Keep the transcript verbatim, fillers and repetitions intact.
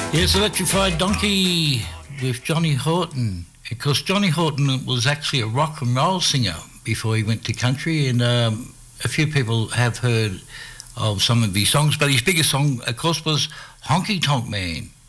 Yes, Electrified Donkey with Johnny Horton. Because Johnny Horton was actually a rock and roll singer before he went to country, and um, a few people have heard of some of his songs, but his biggest song, of course, was Honky Tonk Man.